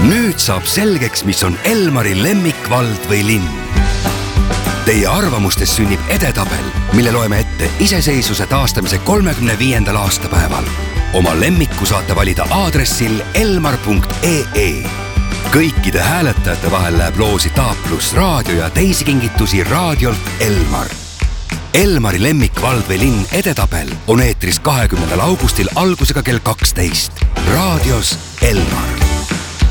Nüüd saab selgeks, mis on Elmari lemmikvald või linn. Teie arvamustes sünnib edetabel, mille loeme ette iseseisvuse taastamise 35. aastapäeval. Oma lemmiku saate valida aadressil elmar.ee. Kõikide hääletajate vahel läheb loosi Taaplus raadio ja teisi kingitusi raadiolt Elmar. Elmari lemmikvald või linn edetabel on eetris 20. augustil algusega kell 12. Raadios Elmar.